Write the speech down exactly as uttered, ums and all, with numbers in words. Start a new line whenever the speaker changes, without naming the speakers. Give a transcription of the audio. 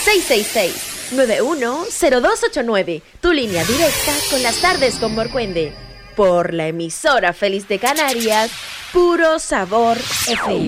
seis seis seis, nueve uno cero dos ocho nueve. Tu línea directa con las tardes con Morcuende. Por la emisora Feliz de Canarias, Puro Sabor F M.